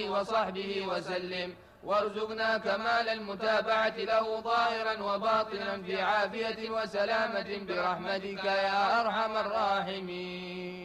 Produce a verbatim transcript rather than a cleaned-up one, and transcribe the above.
وصحبه وسلم، وارزقنا كمال المتابعة له ظاهرا وباطنا في عافية وسلامة برحمتك يا أرحم الراحمين.